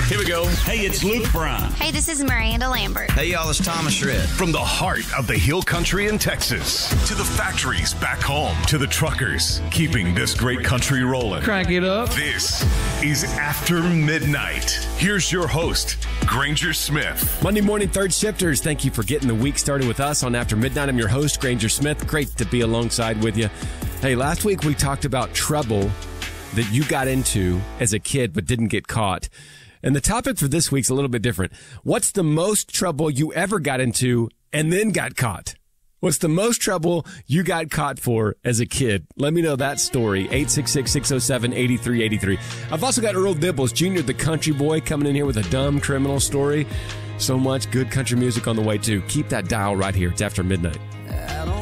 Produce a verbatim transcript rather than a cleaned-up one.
Here we go. Hey, it's Luke Bryan. Hey, this is Miranda Lambert. Hey, y'all, it's Thomas Rhett. From the heart of the Hill Country in Texas to the factories back home to the truckers keeping this great country rolling. Crank it up. This is After Midnight. Here's your host, Granger Smith. Monday morning third shifters, thank you for getting the week started with us on After Midnight. I'm your host, Granger Smith. Great to be alongside with you. Hey, last week we talked about trouble that you got into as a kid but didn't get caught. And the topic for this week's a little bit different. What's the most trouble you ever got into and then got caught? What's the most trouble you got caught for as a kid? Let me know that story. eight six six, six oh seven, eight three eight three. I've also got Earl Dibbles, Junior the Country Boy, coming in here with a dumb criminal story. So much good country music on the way, too. Keep that dial right here. It's After Midnight.